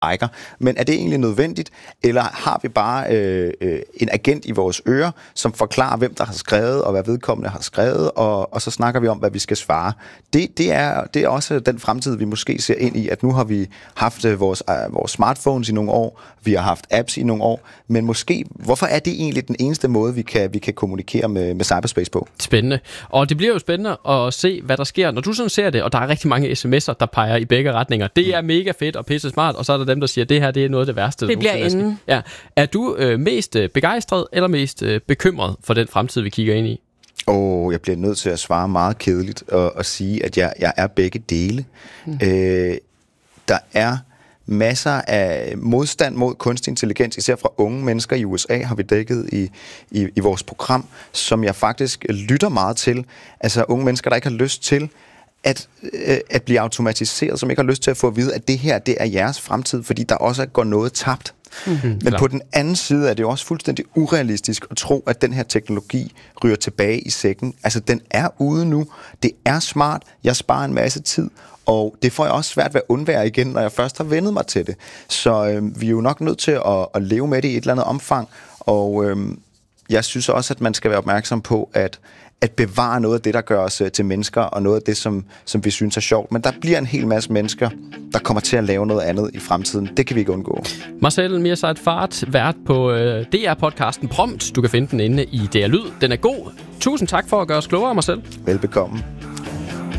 liker. Men er det egentlig nødvendigt, eller har vi bare en agent i vores ører, som forklarer, hvem der har skrevet, og hvad vedkommende har skrevet, og så snakker vi om, hvad vi skal svare. Det er også den fremtid, vi måske ser ind i, at nu har vi haft vores smartphones i nogle år, vi har haft apps i nogle år, men måske, hvorfor er det egentlig den eneste måde, vi kan kommunikere med cyberspace på? Spændende. Og det bliver jo spændende at se, hvad der sker, når du sådan ser det, og der er rigtig mange sms'er, der peger i begge retninger. Det er mega fedt og pisse smart, og så er der dem, der siger, at det her det er noget af det værste. Det bliver inden. Ja. Er du mest begejstret eller mest bekymret for den fremtid, vi kigger ind i? Jeg bliver nødt til at svare meget kedeligt og sige, at jeg er begge dele. Der er masser af modstand mod kunstig intelligens, især fra unge mennesker i USA, har vi dækket i vores program, som jeg faktisk lytter meget til. Altså unge mennesker, der ikke har lyst til at blive automatiseret, som ikke har lyst til at få at vide, at det her, det er jeres fremtid, fordi der også går noget tabt. Men på den anden side er det jo også fuldstændig urealistisk at tro, at den her teknologi ryger tilbage i sækken. Altså, den er ude nu. Det er smart. Jeg sparer en masse tid. Og det får jeg også svært ved at undvære igen, når jeg først har vendet mig til det. Så vi er jo nok nødt til at leve med det i et eller andet omfang. Og jeg synes også, at man skal være opmærksom på, at bevare noget af det, der gør os til mennesker, og noget af det, som vi synes er sjovt. Men der bliver en hel masse mennesker, der kommer til at lave noget andet i fremtiden. Det kan vi ikke undgå. Marcel Mirsad Fart, vært på DR-podcasten Prompt. Du kan finde den inde i DR Lyd. Den er god. Tusind tak for at gøre os klogere, Marcel. Velbekomme.